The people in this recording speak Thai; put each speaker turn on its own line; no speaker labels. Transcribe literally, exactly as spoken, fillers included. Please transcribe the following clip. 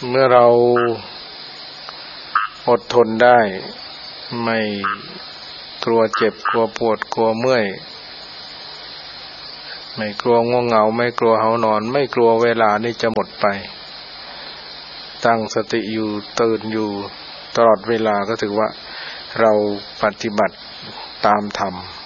เมื่อเราอดทนได้ไม่กลัวเจ็บกลัวปวดกลัวเมื่อยไม่กลัวง่วงเหงาไม่กลัวหานอนไม่กลัวเวลานี่จะหมดไปตั้งสติอยู่ตื่นอยู่ตลอดเวลาก็ถือว่าเราปฏิบัติตามธรรม